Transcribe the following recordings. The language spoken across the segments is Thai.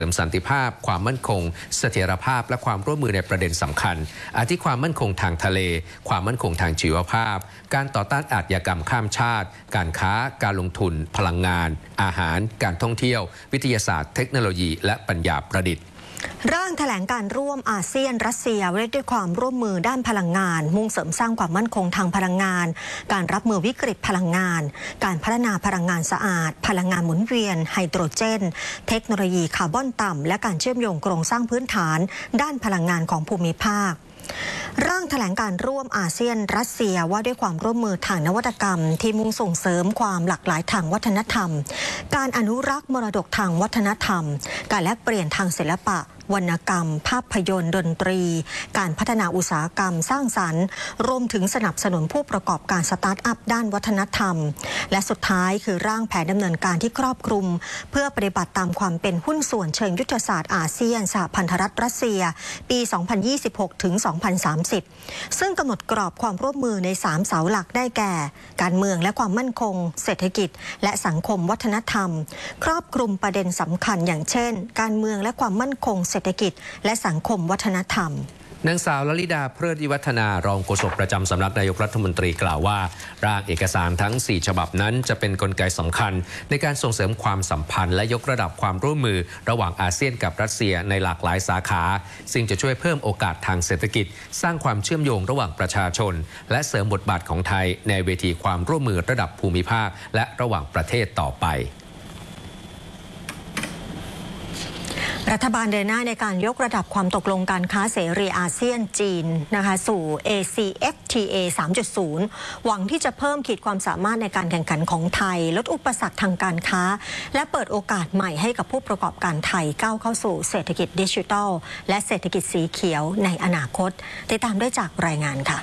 เสริมสันติภาพความมั่นคงเสถียรภาพและความร่วมมือในประเด็นสำคัญอาทิความมั่นคงทางทะเลความมั่นคงทางชีวภาพการต่อต้านอาชญากรรมข้ามชาติการค้าการลงทุนพลังงานอาหารการท่องเที่ยววิทยาศาสตร์เทคโนโลยีและปัญญาประดิษฐ์ร่างแถลงการร่วมอาเซียนรัสเซียว่าด้วยความร่วมมือด้านพลังงานมุ่งเสริมสร้างความมั่นคงทางพลังงานการรับมือวิกฤตพลังงานการพัฒนาพลังงานสะอาดพลังงานหมุนเวียนไฮโดรเจนเทคโนโลยีคาร์บอนต่ำและการเชื่อมโยงโครงสร้างพื้นฐานด้านพลังงานของภูมิภาคร่างแถลงการร่วมอาเซียนรัสเซียว่าด้วยความร่วมมือทางนวัตกรรมที่มุ่งส่งเสริมความหลากหลายทางวัฒนธรรมการอนุรักษ์มรดกทางวัฒนธรรมการแลกเปลี่ยนทางศิลปะวรรณกรรมภาพยนตร์ดนตรีการพัฒนาอุตสาหกรรมสร้างสรรค์รวมถึงสนับสนุนผู้ประกอบการสตาร์ทอัพด้านวัฒนธรรมและสุดท้ายคือร่างแผนดำเนินการที่ครอบคลุมเพื่อปฏิบัติตามความเป็นหุ้นส่วนเชิงยุทธศาสตร์อาเซียนสหพันธรัฐรัสเซียปี 2026 ถึง 2030 ซึ่งกำหนดกรอบความร่วมมือใน3เสาหลักได้แก่การเมืองและความมั่นคงเศรษฐกิจและสังคมวัฒนธรรมครอบคลุมประเด็นสำคัญอย่างเช่นการเมืองและความมั่นคงเศรษฐกิจและสังคมวัฒนธรรมนางสาวลลิดาเพลิดวิวัฒนารองโฆษกประจำสำนักนายกรัฐมนตรีกล่าวว่าร่างเอกสารทั้ง4ฉบับนั้นจะเป็นกลไกสำคัญในการส่งเสริมความสัมพันธ์และยกระดับความร่วมมือระหว่างอาเซียนกับรัสเซียในหลากหลายสาขาซึ่งจะช่วยเพิ่มโอกาสทางเศรษฐกิจสร้างความเชื่อมโยงระหว่างประชาชนและเสริมบทบาทของไทยในเวทีความร่วมมือระดับภูมิภาคและระหว่างประเทศต่อไปรัฐบาลเดินหน้าในการยกระดับความตกลงการค้าเสรีอาเซียนจีนนะคะสู่ ACFTA 3.0 หวังที่จะเพิ่มขีดความสามารถในการแข่งขันของไทยลดอุปสรรคทางการค้าและเปิดโอกาสใหม่ให้กับผู้ประกอบการไทยก้าวเข้าสู่เศรษฐกิจดิจิทัลและเศรษฐกิจสีเขียวในอนาคตติดตามได้จากรายงานค่ะ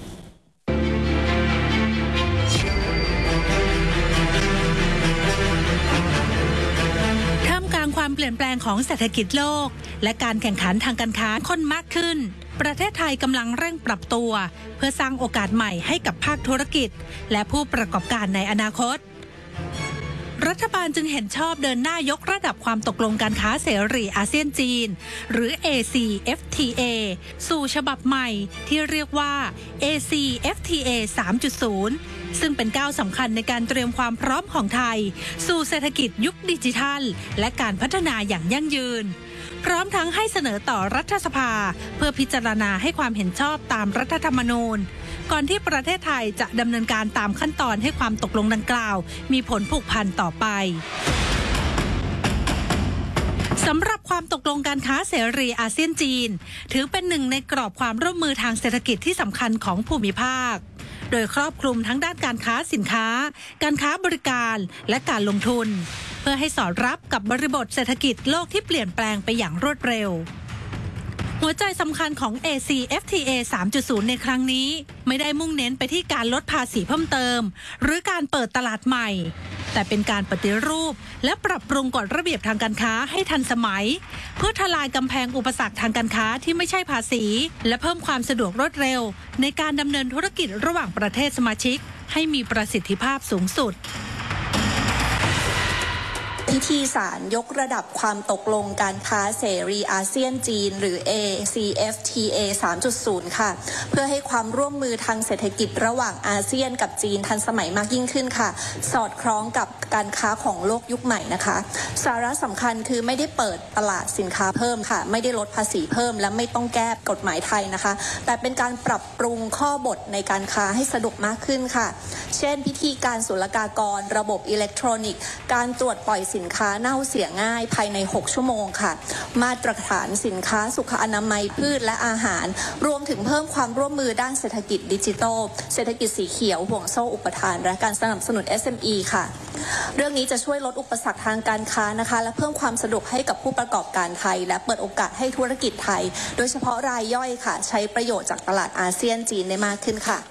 ความเปลี่ยนแปลงของเศรษฐกิจโลกและการแข่งขันทางการค้าข้นมากขึ้นประเทศไทยกำลังเร่งปรับตัวเพื่อสร้างโอกาสใหม่ให้กับภาคธุรกิจและผู้ประกอบการในอนาคตรัฐบาลจึงเห็นชอบเดินหน้ายกระดับความตกลงการค้าเสรีอาเซียนจีนหรือ ACFTA สู่ฉบับใหม่ที่เรียกว่า ACFTA 3.0 ซึ่งเป็นก้าวสำคัญในการเตรียมความพร้อมของไทยสู่เศรษฐกิจยุคดิจิทัลและการพัฒนาอย่างยั่งยืนพร้อมทั้งให้เสนอต่อรัฐสภาเพื่อพิจารณาให้ความเห็นชอบตามรัฐธรรมนูญก่อนที่ประเทศไทยจะดำเนินการตามขั้นตอนให้ความตกลงดังกล่าวมีผลผูกพันต่อไปสำหรับความตกลงการค้าเสรีอาเซียนจีนถือเป็นหนึ่งในกรอบความร่วมมือทางเศรษฐกิจที่สำคัญของภูมิภาคโดยครอบคลุมทั้งด้านการค้าสินค้าการค้าบริการและการลงทุนเพื่อให้สอดรับกับบริบทเศรษฐกิจโลกที่เปลี่ยนแปลงไปอย่างรวดเร็วหัวใจสำคัญของ ACFTA 3.0 ในครั้งนี้ไม่ได้มุ่งเน้นไปที่การลดภาษีเพิ่มเติมหรือการเปิดตลาดใหม่แต่เป็นการปฏิรูปและปรับปรุงกฎระเบียบทางการค้าให้ทันสมัยเพื่อทลายกำแพงอุปสรรคทางการค้าที่ไม่ใช่ภาษีและเพิ่มความสะดวกรวดเร็วในการดำเนินธุรกิจระหว่างประเทศสมาชิกให้มีประสิทธิภาพสูงสุดพิธีสารยกระดับความตกลงการค้าเสรีอาเซียนจีนหรือ ACFTA 3.0 ค่ะเพื่อให้ความร่วมมือทางเศรษฐกิจระหว่างอาเซียนกับจีนทันสมัยมากยิ่งขึ้นค่ะสอดคล้องกับการค้าของโลกยุคใหม่นะคะสาระสำคัญคือไม่ได้เปิดตลาดสินค้าเพิ่มค่ะไม่ได้ลดภาษีเพิ่มและไม่ต้องแก้กฎหมายไทยนะคะแต่เป็นการปรับปรุงข้อบทในการค้าให้สะดวกมากขึ้นค่ะเช่นพิธีการศุลกากรระบบอิเล็กทรอนิกส์การตรวจปล่อยสินค้าเน่าเสียง่ายภายใน6ชั่วโมงค่ะมาตรฐานสินค้าสุขอนามัยพืชและอาหารรวมถึงเพิ่มความร่วมมือด้านเศรษฐกิจดิจิทัลเศรษฐกิจสีเขียวห่วงโซ่อุปทานและการสนับสนุน SME ค่ะเรื่องนี้จะช่วยลดอุปสรรคทางการค้านะคะและเพิ่มความสะดวกให้กับผู้ประกอบการไทยและเปิดโอกาสให้ธุรกิจไทยโดยเฉพาะรายย่อยค่ะใช้ประโยชน์จากตลาดอาเซียนจีนได้มากขึ้นค่ะ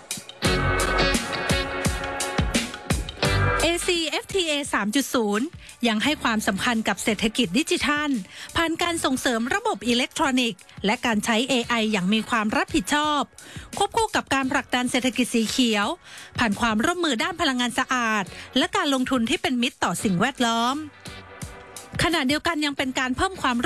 ACFTA 3.0 ยังให้ความสำคัญกับเศรษฐกิจดิจิทัลผ่านการส่งเสริมระบบอิเล็กทรอนิกส์และการใช้ AI อย่างมีความรับผิดชอบควบคู่กับการผลักดันเศรษฐกิจสีเขียวผ่านความร่วมมือด้านพลังงานสะอาดและการลงทุนที่เป็นมิตรต่อสิ่งแวดล้อมขณะเดียวกันยังเป็นการเพิ่มความ